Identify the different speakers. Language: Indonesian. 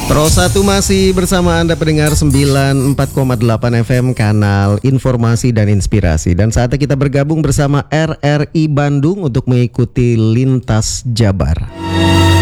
Speaker 1: Terus satu masih bersama Anda pendengar 94,8 FM kanal Informasi dan Inspirasi. Dan saatnya kita bergabung bersama RRI Bandung untuk mengikuti Lintas Jabar.